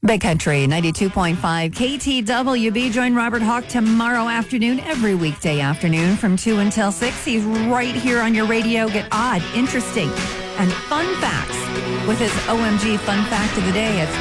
Big Country 92.5 KTWB. Join Robert Hawk tomorrow afternoon, every weekday afternoon from 2 until 6. He's right here on your radio. Get odd, interesting, and fun facts with his OMG Fun Fact of the Day at